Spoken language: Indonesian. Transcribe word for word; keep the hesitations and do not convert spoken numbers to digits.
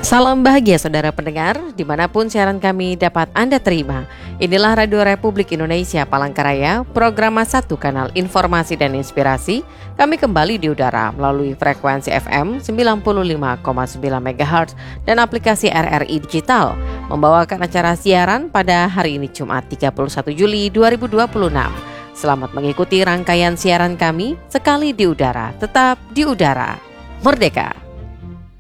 Salam bahagia saudara pendengar, dimanapun siaran kami dapat Anda terima. Inilah Radio Republik Indonesia Palangkaraya, program satu kanal informasi dan inspirasi. Kami kembali di udara melalui frekuensi F M sembilan puluh lima koma sembilan megahertz dan aplikasi R R I Digital, membawakan acara siaran pada hari ini Jumat tiga puluh satu Juli dua ribu dua puluh enam. Selamat mengikuti rangkaian siaran kami, sekali di udara, tetap di udara. Merdeka!